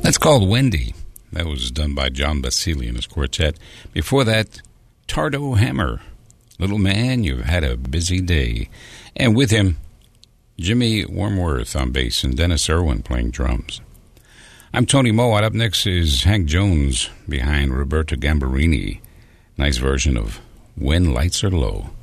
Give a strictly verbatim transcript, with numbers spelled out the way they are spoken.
That's called Wendy. That was done by John Basili and his quartet. Before that, Tardo Hammer. Little man, you've had a busy day. And with him, Jimmy Wormworth on bass and Dennis Irwin playing drums. I'm Tony Mowat. Up next is Hank Jones behind Roberto Gambarini. Nice version of When Lights Are Low.